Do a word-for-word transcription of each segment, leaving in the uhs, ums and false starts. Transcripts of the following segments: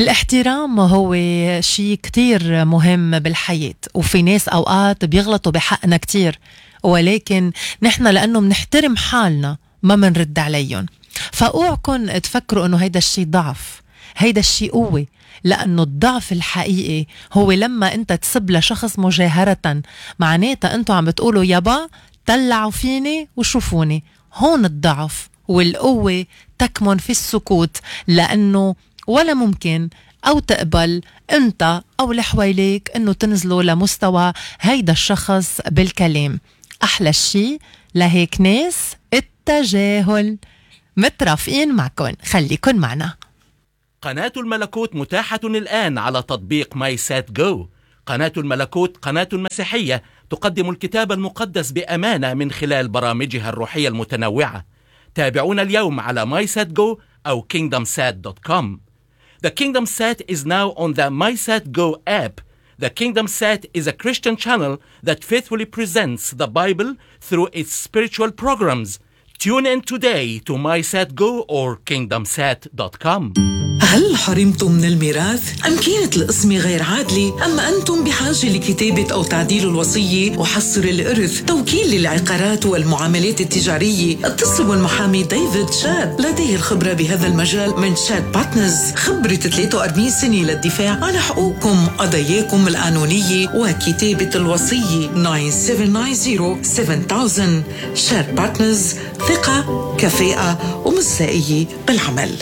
الاحترام هو شيء كتير مهم بالحياة، وفي ناس أوقات بيغلطوا بحقنا كتير، ولكن نحن لأنه منحترم حالنا ما منرد عليهم. فأوعكن تفكروا أنه هيدا الشيء ضعف، هيدا الشيء قوة، لأنه الضعف الحقيقي هو لما أنت تسب لشخص مجاهرة، معناتها أنتوا عم بتقولوا يابا طلعوا فيني وشوفوني. هون الضعف، والقوة تكمن في السكوت، لأنه ولا ممكن أو تقبل أنت أو اللي حواليك أنه تنزلوا لمستوى هيدا الشخص بالكلام. أحلى الشيء لهيك ناس التجاهل. مترافقين معكن، خليكن معنا. قناة الملكوت متاحة الآن على تطبيق ماي سات جو. قناة الملكوت قناة مسيحية تقدم الكتاب المقدس بأمانة من خلال برامجها الروحية المتنوعة. تابعونا اليوم على ماي سات جو أو كينغدم سات دوت كوم. The KingdomSat is now on the MySatGo app. The KingdomSat is a Christian channel that faithfully presents the Bible through its spiritual programs. Tune in today to MySatGo or kingdom sat dot com. هل حرمتم من الميراث؟ أم كانت القسمة غير عادلة؟ أما أنتم بحاجة لكتابة أو تعديل الوصية وحصر الإرث، توكيل للعقارات والمعاملات التجارية؟ اتصلوا بالمحامي ديفيد شاد، لديه الخبرة بهذا المجال من شاد بارتنرز، خبرة ثلاثة وأربعين سنة للدفاع عن حقوقكم، قضاياكم القانونية وكتابة الوصية. تسعة سبعة تسعين سبعة ألف. شاد بارتنرز، ثقة، كفاءة ومصداقية بالعمل.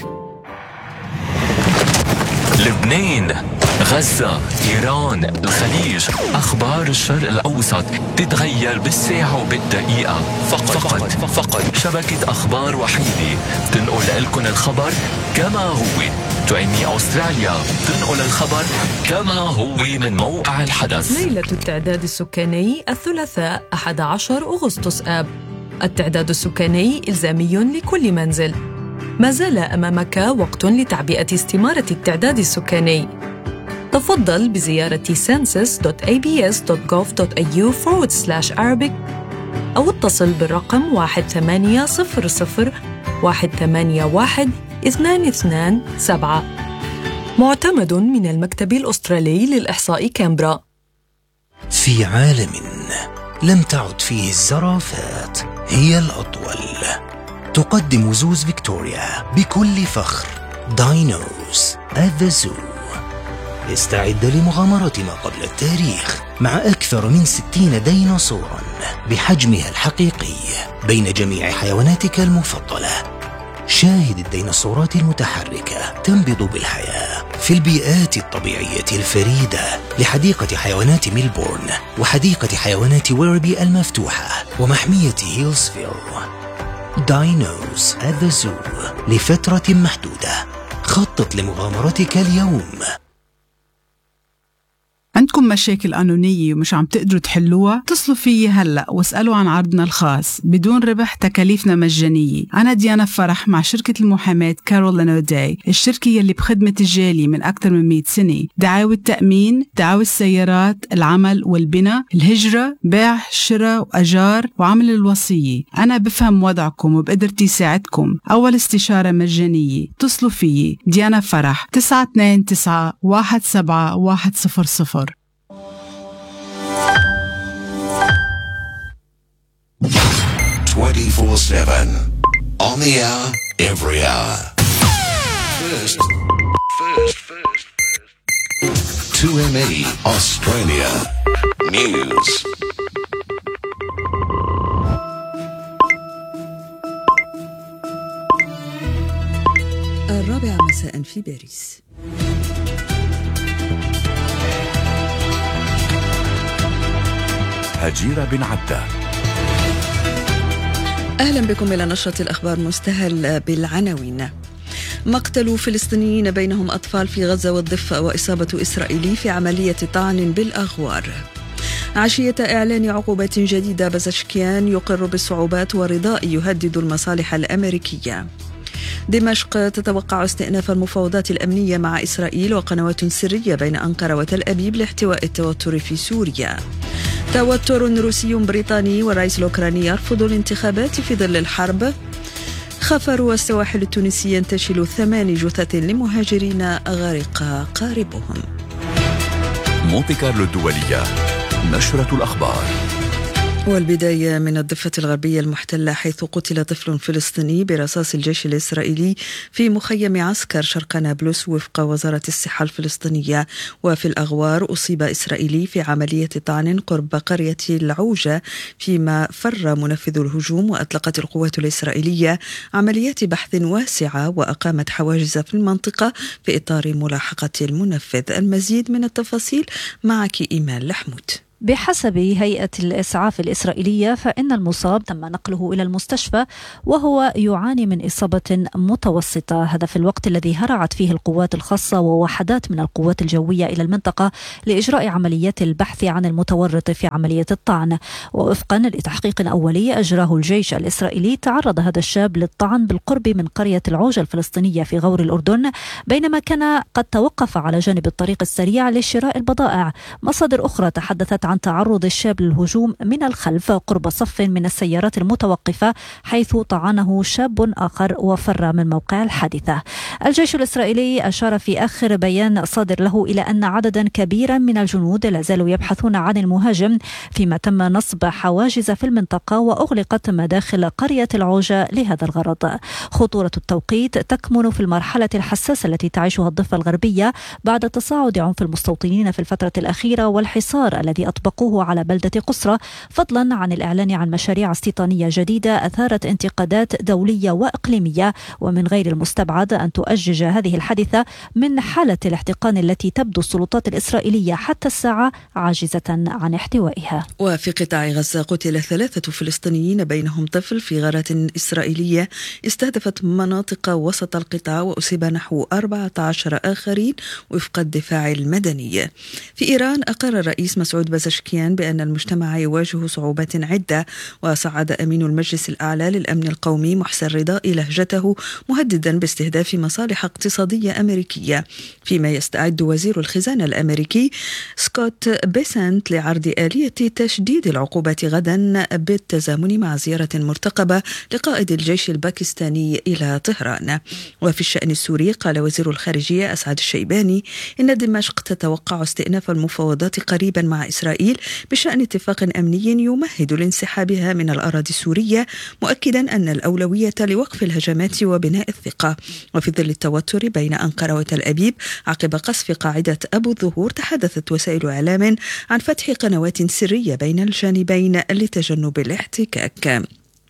لبنان، غزة، إيران، الخليج، أخبار الشرق الأوسط تتغير بالساعة وبالدقيقة. فقط فقط, فقط شبكة أخبار وحيدة تنقل لكم الخبر كما هو. تعيني أستراليا تنقل الخبر كما هو من موقع الحدث. ليلة التعداد السكاني الثلاثاء أحد عشر أغسطس آب. التعداد السكاني إلزامي لكل منزل. ما زال أمامك وقت لتعبئة استمارة التعداد السكاني. تفضل بزيارة census دوت a b s دوت gov دوت a u forward slash arabic أو اتصل بالرقم واحد ثمانية صفر صفر واحد ثمانية واحد اثنان اثنان سبعة. معتمد من المكتب الأسترالي للإحصاء كامبرا. في عالم لم تعد فيه الزرافات هي الأطول، تقدم زوز فيكتوريا بكل فخر داينوز at the zoo. استعد لمغامرة ما قبل التاريخ مع أكثر من ستين ديناصورا بحجمها الحقيقي بين جميع حيواناتك المفضلة. شاهد الديناصورات المتحركة تنبض بالحياة في البيئات الطبيعية الفريدة لحديقة حيوانات ميلبورن وحديقة حيوانات ويربي المفتوحة ومحمية هيلزفيل. داينوز at the zoo لفترة محدودة. خطط لمغامرتك اليوم. عندكم مشاكل قانونية ومش عم تقدروا تحلوها؟ اتصلوا فيي هلأ واسألوا عن عرضنا الخاص بدون ربح، تكاليفنا مجانية. أنا ديانا فرح مع شركة المحاماة كارول أوداي، الشركة يلي بخدمة الجالي من أكثر من مئة سنة. دعاوى التأمين، دعاوى السيارات، العمل والبناء، الهجرة، بيع، شراء وأجار، وعمل الوصية. أنا بفهم وضعكم وبقدرتي ساعدكم. أول استشارة مجانية. اتصلوا فيي ديانا فرح تسعة اثنين تسعة واحد سبعة واحد صفر صفر. twenty-four seven on the hour, every hour. First, first, first, first. two M E Australia News. الرابعة مساء في باريس. هجيرة بن عبدة. أهلا بكم إلى نشرة الأخبار. مستهل بالعناوين. مقتل فلسطينيين بينهم أطفال في غزة والضفة وإصابة إسرائيلي في عملية طعن بالأغوار. عشية إعلان عقوبات جديدة بزشكيان يقر بالصعوبات ورضاء يهدد المصالح الأمريكية. دمشق تتوقع استئناف المفاوضات الأمنية مع إسرائيل وقنوات سرية بين أنقرة وتل أبيب لاحتواء التوتر في سوريا. توتر روسي بريطاني والرئيس الأوكراني يرفض الانتخابات في ظل الحرب. خفر السواحل التونسية ينتشل ثمان جثث لمهاجرين غرق قاربهم. مونتي كارلو الدولية، نشرة الأخبار. والبداية من الضفة الغربية المحتلة، حيث قتل طفل فلسطيني برصاص الجيش الإسرائيلي في مخيم عسكر شرق نابلس وفق وزارة الصحة الفلسطينية. وفي الأغوار أصيب إسرائيلي في عملية طعن قرب قرية العوجة، فيما فر منفذ الهجوم. وأطلقت القوات الإسرائيلية عمليات بحث واسعة وأقامت حواجز في المنطقة في إطار ملاحقة المنفذ. المزيد من التفاصيل معك إيمان لحمود. بحسب هيئة الإسعاف الإسرائيلية فإن المصاب تم نقله إلى المستشفى وهو يعاني من إصابة متوسطة، هذا في الوقت الذي هرعت فيه القوات الخاصة ووحدات من القوات الجوية إلى المنطقة لإجراء عمليات البحث عن المتورط في عملية الطعن. ووفقا لتحقيق أولي أجراه الجيش الإسرائيلي، تعرض هذا الشاب للطعن بالقرب من قرية العوجة الفلسطينية في غور الأردن، بينما كان قد توقف على جانب الطريق السريع لشراء البضائع. مصادر أخرى تحدثت عن تعرض الشاب للهجوم من الخلف قرب صف من السيارات المتوقفة، حيث طعنه شاب آخر وفر من موقع الحادثة. الجيش الإسرائيلي أشار في آخر بيان صادر له إلى أن عددا كبيرا من الجنود لا زالوا يبحثون عن المهاجم، فيما تم نصب حواجز في المنطقة وأغلقت مداخل قرية العوجة لهذا الغرض. خطورة التوقيت تكمن في المرحلة الحساسة التي تعيشها الضفة الغربية بعد تصاعد عنف المستوطنين في الفترة الأخيرة والحصار الذي أطبقوه على بلدة قسرة، فضلا عن الإعلان عن مشاريع استيطانية جديدة أثارت انتقادات دولية وإقليمية. ومن غير المستبعد أن تؤجج هذه الحادثة من حالة الاحتقان التي تبدو السلطات الإسرائيلية حتى الساعة عاجزة عن احتوائها. وفي قطاع غزة قتل ثلاثة فلسطينيين بينهم طفل في غارة إسرائيلية استهدفت مناطق وسط القطاع، وأصيب نحو أربعة عشر آخرين وفق الدفاع المدني. في إيران أقر الرئيس مسعود بزشكيان بأن المجتمع يواجه صعوبات عدة، وصعد أمين المجلس الأعلى للأمن القومي محسن رضائي لهجته مهددا باستهداف مصالح اقتصادية أمريكية، فيما يستعد وزير الخزانة الأمريكي سكوت بيسنت لعرض آلية تشديد العقوبات غدا بالتزامن مع زيارة مرتقبة لقائد الجيش الباكستاني إلى طهران. وفي الشأن السوري قال وزير الخارجية أسعد الشيباني إن دمشق تتوقع استئناف المفاوضات قريبا مع إسرائيل بشأن اتفاق أمني يمهد لانسحابها من الأراضي السورية، مؤكدا أن الأولوية لوقف الهجمات وبناء الثقة. وفي ظل التوتر بين أنقرة وتل أبيب عقب قصف قاعدة أبو الظهور، تحدثت وسائل إعلام عن فتح قنوات سرية بين الجانبين لتجنب الاحتكاك.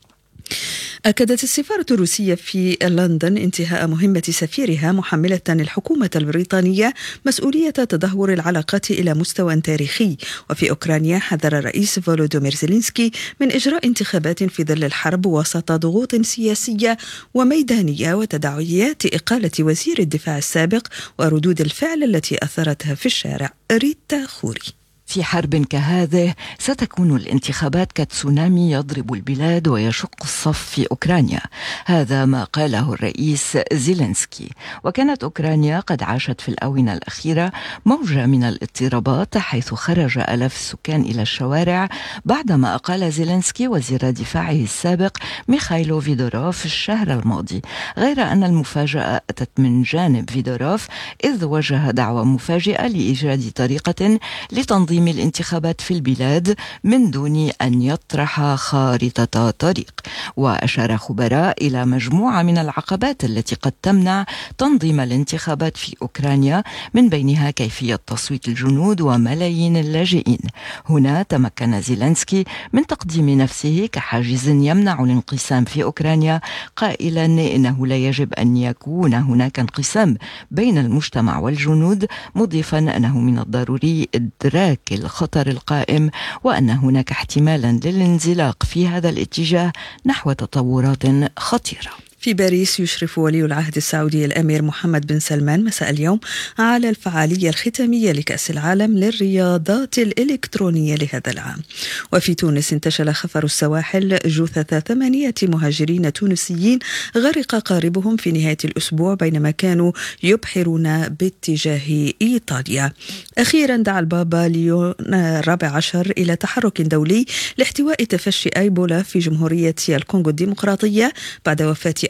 أكدت السفارة الروسية في لندن انتهاء مهمة سفيرها، محملة الحكومة البريطانية مسؤولية تدهور العلاقات إلى مستوى تاريخي. وفي أوكرانيا حذر الرئيس فولودومير زيلينسكي من إجراء انتخابات في ظل الحرب وسط ضغوط سياسية وميدانية وتداعيات إقالة وزير الدفاع السابق وردود الفعل التي أثرتها في الشارع. ريتا خوري. في حرب كهذه ستكون الانتخابات كتسونامي يضرب البلاد ويشق الصف في أوكرانيا، هذا ما قاله الرئيس زيلينسكي. وكانت أوكرانيا قد عاشت في الآونة الأخيرة موجة من الاضطرابات، حيث خرج آلاف السكان إلى الشوارع بعدما أقال زيلينسكي وزير دفاعه السابق ميخايلو فيدوروف الشهر الماضي. غير أن المفاجأة أتت من جانب فيدوروف، إذ وجه دعوة مفاجئة لإيجاد طريقة لتنظيم الانتخابات في البلاد من دون أن يطرح خارطة طريق. وأشار خبراء إلى مجموعة من العقبات التي قد تمنع تنظيم الانتخابات في أوكرانيا، من بينها كيفية تصويت الجنود وملايين اللاجئين. هنا تمكن زيلينسكي من تقديم نفسه كحاجز يمنع الانقسام في أوكرانيا، قائلا إنه لا يجب أن يكون هناك انقسام بين المجتمع والجنود، مضيفا أنه من الضروري إدراك الخطر القائم وأن هناك احتمالا للانزلاق في هذا الاتجاه نحو تطورات خطيرة. في باريس يشرف ولي العهد السعودي الأمير محمد بن سلمان مساء اليوم على الفعالية الختامية لكأس العالم للرياضات الإلكترونية لهذا العام. وفي تونس انتشل خفر السواحل جثث ثمانية مهاجرين تونسيين غرق قاربهم في نهاية الأسبوع بينما كانوا يبحرون باتجاه إيطاليا. أخيرا دعا البابا ليون الرابع عشر إلى تحرك دولي لاحتواء تفشي أيبولا في جمهورية الكونغو الديمقراطية بعد وفاة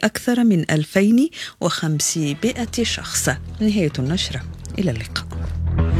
أكثر من ألفين وخمسمائة شخص. نهاية النشرة، إلى اللقاء.